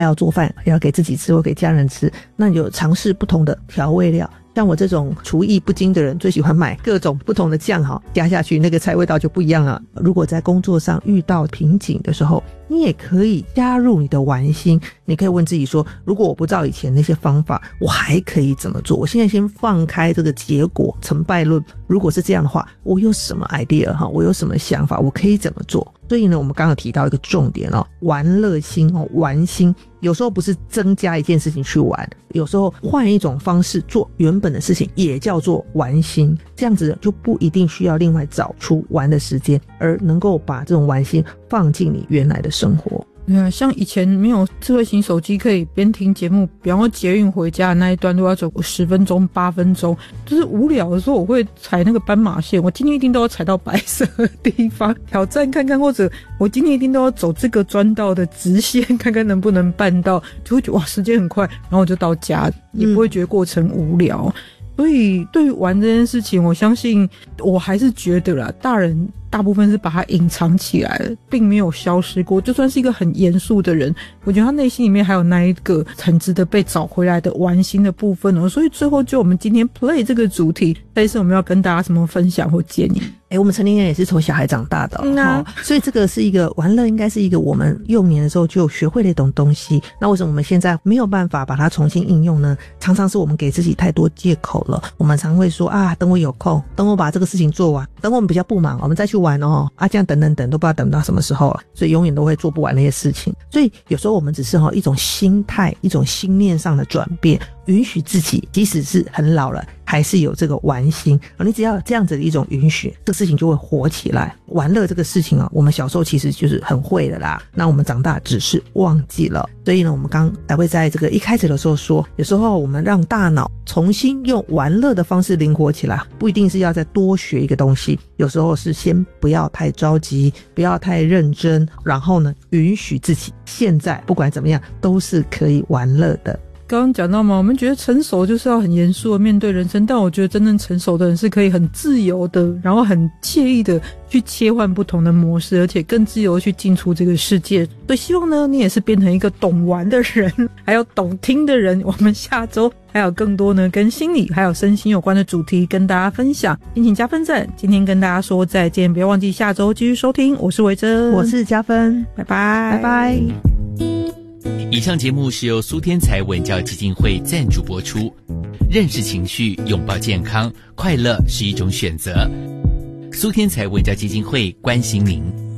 要做饭，要给自己吃或给家人吃，那你就尝试不同的调味料。像我这种厨艺不精的人，最喜欢买各种不同的酱加下去，那个菜味道就不一样了。如果在工作上遇到瓶颈的时候，你也可以加入你的玩心，你可以问自己说，如果我不照以前那些方法，我还可以怎么做？我现在先放开这个结果成败论，如果是这样的话，我有什么 idea 我有什么想法，我可以怎么做？所以呢，我们刚刚提到一个重点玩乐心玩心，有时候不是增加一件事情去玩，有时候换一种方式做原本的事情也叫做玩心，这样子就不一定需要另外找出玩的时间，而能够把这种玩心放进你原来的生活。 对啊，像以前没有智慧型手机可以边听节目，比方说捷运回家的那一段路要走10分钟8分钟，就是无聊的时候我会踩那个斑马线，我今天一定都要踩到白色的地方挑战看看，或者我今天一定都要走这个专道的直线看看能不能办到，就会觉得哇时间很快，然后我就到家，也不会觉得过程无聊。所以对于玩这件事情，我相信我还是觉得啦，大人大部分是把它隐藏起来了，并没有消失过。就算是一个很严肃的人，我觉得他内心里面还有那一个很值得被找回来的玩心的部分所以最后就我们今天 play 这个主题，这一次我们要跟大家什么分享或建议？ 我们成年人也是从小孩长大的所以这个是一个玩乐，应该是一个我们幼年的时候就学会的一种东西。那为什么我们现在没有办法把它重新应用呢？常常是我们给自己太多借口了。我们常会说等我有空，等我把这个事情做完，等我们比较不忙，我们再去玩这样等等等都不知道等到什么时候了，所以永远都会做不完那些事情。所以有时候我们只是一种心态，一种心念上的转变，允许自己即使是很老了还是有这个玩心你只要有这样子的一种允许，这个事情就会活起来。玩乐这个事情我们小时候其实就是很会的啦，那我们长大只是忘记了。所以呢，我们刚才会在这个一开始的时候说，有时候我们让大脑重新用玩乐的方式灵活起来，不一定是要再多学一个东西，有时候是先不要太着急，不要太认真，然后呢允许自己现在不管怎么样都是可以玩乐的。 刚刚讲到嘛，我们觉得成熟就是要很严肃的面对人生，但我觉得真正成熟的人是可以很自由的，然后很惬意的去切换不同的模式，而且更自由的去进出这个世界。所以希望呢，你也是变成一个懂玩的人，还有懂听的人。我们下周还有更多呢跟心理还有身心有关的主题跟大家分享，敬请加分赞。今天跟大家说再见，不要忘记下周继续收听。我是维珍， 我是嘉芬， 拜拜， 拜拜。 以上节目是由苏天才文教基金会赞助播出。认识情绪，拥抱健康，快乐是一种选择。苏天才文教基金会关心您。